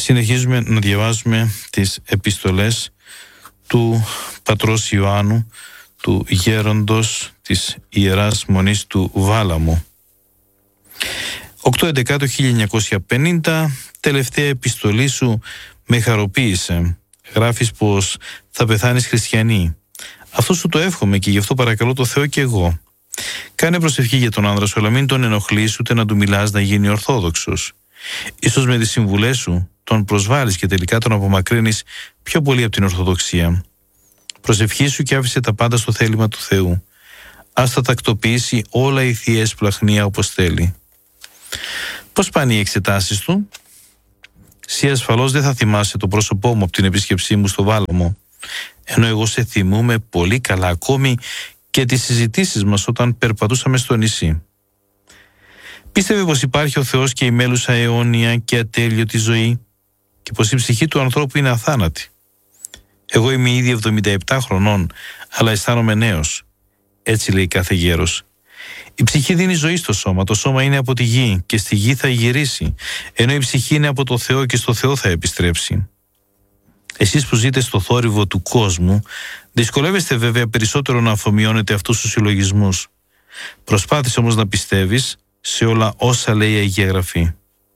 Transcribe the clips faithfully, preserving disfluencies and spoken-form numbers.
Συνεχίζουμε να διαβάζουμε τις επιστολές του πατρός Ιωάννου, του γέροντος της Ιεράς Μονής του Βάλαμου. οκτώ έντεκα χίλια εννιακόσια πενήντα, τελευταία επιστολή σου με χαροποίησε. Γράφεις πως θα πεθάνεις χριστιανή. Αυτό σου το εύχομαι και γι' αυτό παρακαλώ το Θεό και εγώ. Κάνε προσευχή για τον άνδρα σου, αλλά μην τον ενοχλείς ούτε να του μιλάς να γίνει ορθόδοξος. Ίσως με τις συμβουλές σου τον προσβάλλεις και τελικά τον απομακρύνεις πιο πολύ από την Ορθοδοξία. Προσευχήσου και άφησε τα πάντα στο θέλημα του Θεού. Ας τα τακτοποιήσει όλα οι θείες πλαχνία όπως θέλει. Πώς πάνε οι εξετάσεις του? Εσύ ασφαλώς δεν θα θυμάσαι το πρόσωπό μου από την επίσκεψή μου στο Βάλαμο, ενώ εγώ σε θυμούμαι πολύ καλά, ακόμη και τις συζητήσεις μας όταν περπατούσαμε στο νησί. Πίστευε πως υπάρχει ο Θεός και η μέλουσα αιώνια και ατέλειωτη ζωή και πως η ψυχή του ανθρώπου είναι αθάνατη. Εγώ είμαι ήδη εβδομήντα επτά χρονών, αλλά αισθάνομαι νέος. Έτσι λέει κάθε γέρος. Η ψυχή δίνει ζωή στο σώμα, το σώμα είναι από τη γη και στη γη θα γυρίσει, ενώ η ψυχή είναι από το Θεό και στο Θεό θα επιστρέψει. Εσείς που ζείτε στο θόρυβο του κόσμου, δυσκολεύεστε βέβαια περισσότερο να αφομοιώνετε αυτούς τους συλλογισμούς. Προσπάθησε όμως να πιστεύεις σε όλα όσα λέει η Αγία Γραφή.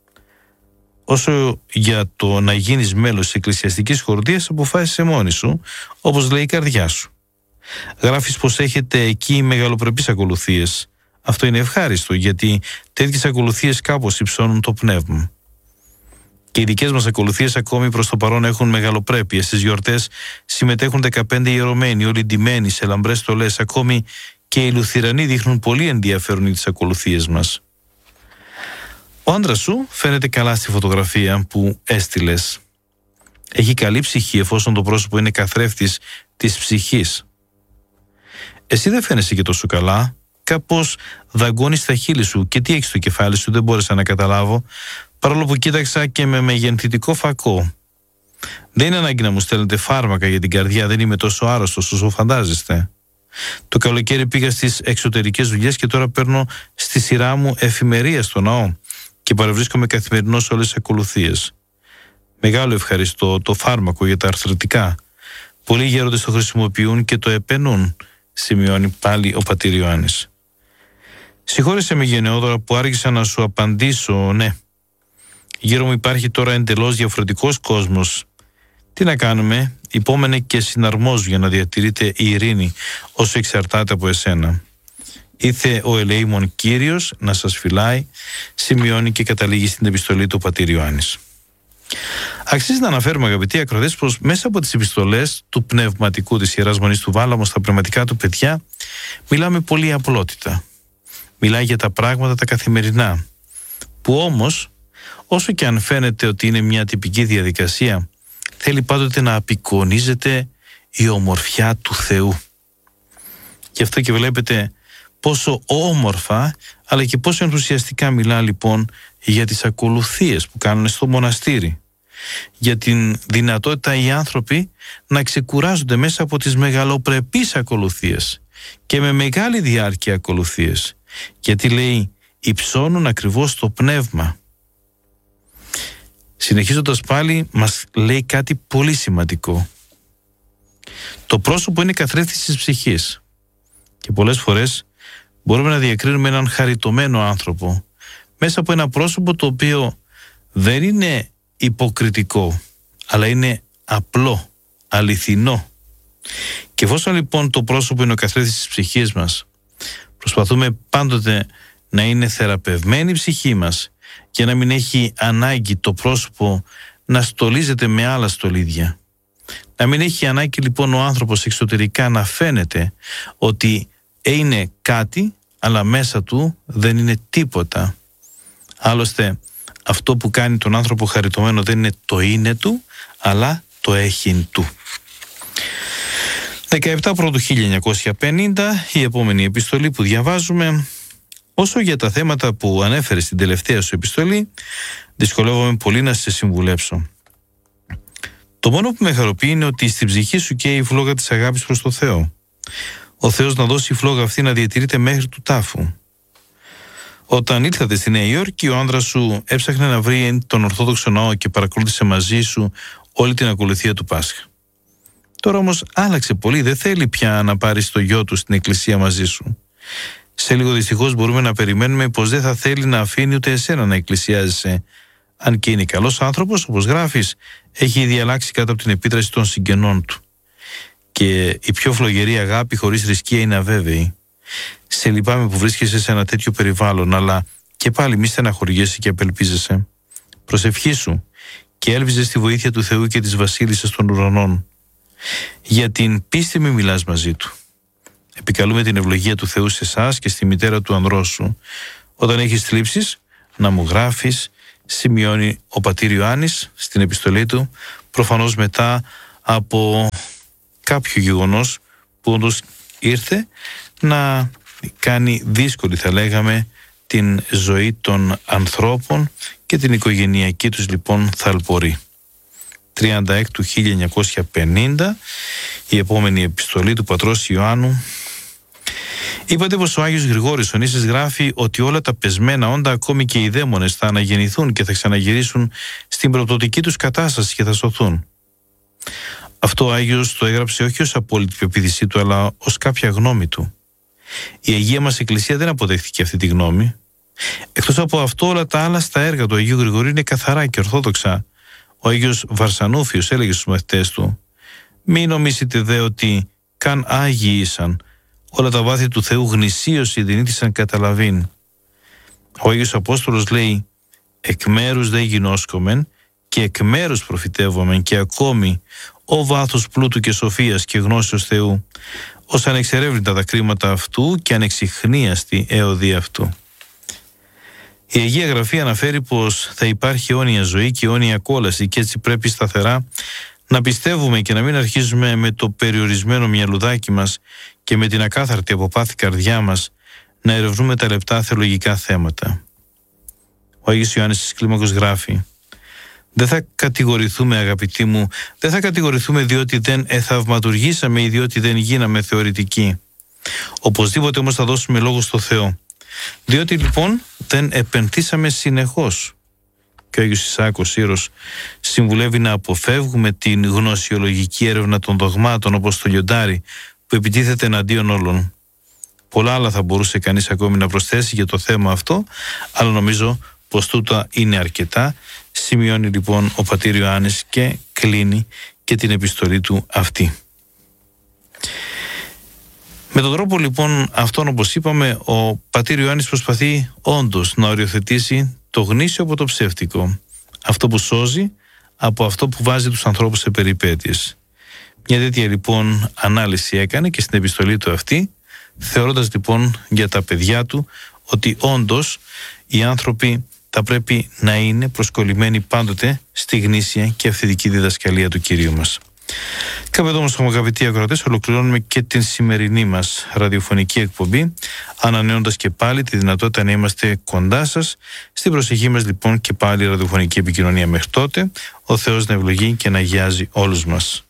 Όσο για το να γίνεις μέλος της εκκλησιαστικής χορδίας, αποφάσισε μόνη σου, όπως λέει η καρδιά σου. Γράφεις πως έχετε εκεί μεγαλοπρεπείς ακολουθίες. Αυτό είναι ευχάριστο, γιατί τέτοιες ακολουθίες κάπως υψώνουν το πνεύμα. Και οι δικές μας ακολουθίες ακόμη προς το παρόν έχουν μεγαλοπρέπεια. Στις γιορτές συμμετέχουν δεκαπέντε ιερωμένοι, όλοι ντυμένοι σε λαμπρές στολές. Ακόμη και οι Λουθυρανοί δείχνουν πολύ ενδιαφέρον για τις ακολουθίες μας. Ο άντρας σου φαίνεται καλά στη φωτογραφία που έστειλες. Έχει καλή ψυχή εφόσον το πρόσωπο είναι καθρέφτης της ψυχής. Εσύ δεν φαίνεσαι και τόσο καλά. Κάπως δαγκώνεις τα χείλη σου και τι έχεις στο κεφάλι σου, δεν μπόρεσα να καταλάβω, παρόλο που κοίταξα και με μεγενθητικό φακό. Δεν είναι ανάγκη να μου στέλνετε φάρμακα για την καρδιά, δεν είμαι τόσο άρρωστος όσο φαντάζεστε. Το καλοκαίρι πήγα στις εξωτερικές δουλειές και τώρα παίρνω στη σειρά μου εφημερία στο ναό και παρευρίσκομαι καθημερινώς σε όλες τις ακολουθίες. Μεγάλο ευχαριστώ το φάρμακο για τα αρθρωτικά. Πολλοί γέροντες το χρησιμοποιούν και το επενούν, σημειώνει πάλι ο πατήρ Ιωάννης. Συγχώρεσαι με γενναιόδωρα που άργησα να σου απαντήσω, ναι. Γύρω μου υπάρχει τώρα εντελώς διαφορετικός κόσμος. Τι να κάνουμε, υπόμενε και συναρμόζου για να διατηρείται η ειρήνη όσο εξαρτάται από εσένα. Ήθε ο ελεήμων Κύριος να σας φυλάει, σημειώνει και καταλήγει στην επιστολή του πατήρ Ιωάννης. Αξίζει να αναφέρουμε, αγαπητοί ακροατές, πως μέσα από τις επιστολές του πνευματικού της Ιεράς Μονής του Βάλαμου στα πνευματικά του παιδιά μιλάμε πολύ απλότητα. Μιλάει για τα πράγματα τα καθημερινά, που όμως, όσο και αν φαίνεται ότι είναι μια τυπική διαδικασία, θέλει πάντοτε να απεικονίζεται η ομορφιά του Θεού. Γι' αυτό και βλέπετε πόσο όμορφα αλλά και πόσο ενθουσιαστικά μιλά λοιπόν για τις ακολουθίες που κάνουν στο μοναστήρι, για την δυνατότητα οι άνθρωποι να ξεκουράζονται μέσα από τις μεγαλοπρεπείς ακολουθίες και με μεγάλη διάρκεια ακολουθίες, γιατί λέει υψώνουν ακριβώς το πνεύμα. Συνεχίζοντας πάλι μας λέει κάτι πολύ σημαντικό. Το πρόσωπο είναι καθρέφτης της ψυχής και πολλές φορές μπορούμε να διακρίνουμε έναν χαριτωμένο άνθρωπο μέσα από ένα πρόσωπο το οποίο δεν είναι υποκριτικό, αλλά είναι απλό, αληθινό. Και εφόσον λοιπόν το πρόσωπο είναι ο καθρέφτης της ψυχής μας, προσπαθούμε πάντοτε να είναι θεραπευμένη η ψυχή μας και να μην έχει ανάγκη το πρόσωπο να στολίζεται με άλλα στολίδια. Να μην έχει ανάγκη λοιπόν ο άνθρωπος εξωτερικά να φαίνεται ότι είναι κάτι, αλλά μέσα του δεν είναι τίποτα. Άλλωστε, αυτό που κάνει τον άνθρωπο χαριτωμένο δεν είναι το είναι του, αλλά το έχει του. δεκαεπτά Πρώτου χίλια εννιακόσια πενήντα, η επόμενη επιστολή που διαβάζουμε. Όσο για τα θέματα που ανέφερε στην τελευταία σου επιστολή, δυσκολεύομαι πολύ να σε συμβουλέψω. Το μόνο που με χαροποιεί είναι ότι στην ψυχή σου καίει η φλόγα της αγάπης προς το Θεό. Ο Θεός να δώσει η φλόγα αυτή να διατηρείται μέχρι του τάφου. Όταν ήλθατε στη Νέα Υόρκη, ο άνδρας σου έψαχνε να βρει τον Ορθόδοξο ναό και παρακολούθησε μαζί σου όλη την ακολουθία του Πάσχα. Τώρα όμως άλλαξε πολύ, δεν θέλει πια να πάρεις το γιο του στην εκκλησία μαζί σου. Σε λίγο δυστυχώς μπορούμε να περιμένουμε πως δεν θα θέλει να αφήνει ούτε εσένα να εκκλησιάζεσαι. Αν και είναι καλός άνθρωπος, όπως γράφεις, έχει ήδη αλλάξει κάτω από την επίδραση των συγγενών του. Και η πιο φλογερή αγάπη χωρίς θρησκεία είναι αβέβαιη. Σε λυπάμαι που βρίσκεσαι σε ένα τέτοιο περιβάλλον, αλλά και πάλι μη στεναχωριέσαι και απελπίζεσαι. Προσευχήσου και έλβιζε στη βοήθεια του Θεού και της Βασίλισσας των ουρανών. Για την πίστη μη μιλάς μαζί του. Επικαλούμε την ευλογία του Θεού σε εσάς και στη μητέρα του ανδρός σου. Όταν έχεις θλίψεις, να μου γράφεις, σημειώνει ο πατήρ Ιωάννης στην επιστολή του, προφανώς μετά από κάποιο γεγονός που όντως ήρθε να κάνει δύσκολη, θα λέγαμε, την ζωή των ανθρώπων και την οικογενειακή τους λοιπόν θαλπορή. τριάντα έκτη του χίλια εννιακόσια πενήντα, η επόμενη επιστολή του πατρός Ιωάννου. Είπατε πως ο Άγιος Γρηγόρης ο Νήσης γράφει ότι όλα τα πεσμένα όντα, ακόμη και οι δαίμονες, θα αναγεννηθούν και θα ξαναγυρίσουν στην πρωτοτική τους κατάσταση και θα σωθούν. Αυτό ο Άγιος το έγραψε όχι ως απόλυτη πεποίθησή του, αλλά ως κάποια γνώμη του. Η Αγία μας Εκκλησία δεν αποδέχτηκε αυτή τη γνώμη. Εκτός από αυτό, όλα τα άλλα στα έργα του Αγίου Γρηγορίου είναι καθαρά και ορθόδοξα. Ο Άγιος Βαρσανούφιος έλεγε στους μαθητές του: «Μην νομίσετε δε ότι καν Άγιοι ήσαν, όλα τα βάθη του Θεού γνησίως ειδηνήθησαν καταλαβήν». Ο Άγιος Απόστολος λέει: «Εκ μέρους δε γινώσκομεν και εκ μέρους προφητεύομεν και ακόμη ο βάθος πλούτου και σοφίας και γνώσεως Θεού, ως ανεξερεύνητα τα κρίματα αυτού και ανεξιχνίαστη έωδη αυτού». Η Αγία Γραφή αναφέρει πως θα υπάρχει αιώνια ζωή και αιώνια κόλαση και έτσι πρέπει σταθερά να πιστεύουμε και να μην αρχίζουμε με το περιορισμένο μυαλουδάκι μας και με την ακάθαρτη από πάθη καρδιά μας να ερευνούμε τα λεπτά θεολογικά θέματα. Ο Άγιος Ιωάννης της Κλίμακος γράφει: «Δεν θα κατηγορηθούμε, αγαπητοί μου, δεν θα κατηγορηθούμε διότι δεν εθαυματουργήσαμε ή διότι δεν γίναμε θεωρητικοί. Οπωσδήποτε όμως θα δώσουμε λόγο στο Θεό. Διότι λοιπόν δεν επενθήσαμε συνεχώς». Και ο Άγιος Ισάκος Σύρος συμβουλεύει να αποφεύγουμε την γνωσιολογική έρευνα των δογμάτων όπως το λιοντάρι που επιτίθεται εναντίον όλων. Πολλά άλλα θα μπορούσε κανείς ακόμη να προσθέσει για το θέμα αυτό, αλλά νομίζω πως τούτα είναι αρκετά. Σημειώνει λοιπόν ο πατήρ Ιωάννης και κλείνει και την επιστολή του αυτή. Με τον τρόπο λοιπόν αυτόν, όπως είπαμε, ο πατήρ Ιωάννης προσπαθεί όντως να οριοθετήσει το γνήσιο από το ψεύτικο, αυτό που σώζει από αυτό που βάζει τους ανθρώπους σε περιπέτειες. Μια τέτοια λοιπόν ανάλυση έκανε και στην επιστολή του αυτή, θεωρώντας λοιπόν για τα παιδιά του ότι όντως οι άνθρωποι θα πρέπει να είναι προσκολλημένοι πάντοτε στη γνήσια και αυθεντική διδασκαλία του Κυρίου μας. Κάπου εδώ όμως, αγαπητοί ακροατές, ολοκληρώνουμε και την σημερινή μας ραδιοφωνική εκπομπή, ανανέοντας και πάλι τη δυνατότητα να είμαστε κοντά σας. Στην προσεχή μας λοιπόν και πάλι ραδιοφωνική επικοινωνία. Μέχρι τότε, ο Θεός να ευλογεί και να αγιάζει όλους μας.